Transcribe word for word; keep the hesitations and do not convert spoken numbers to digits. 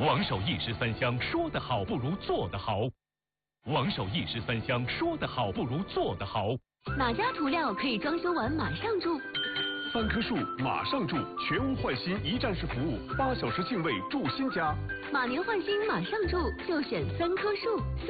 王守一石三香，说得好不如做得好。王守一石三香，说得好不如做得好。 哪家涂料可以装修完马上住？ 三棵树马上住，全屋换新一站式服务，八小时净位住新家。 马年换新马上住，就选三棵树。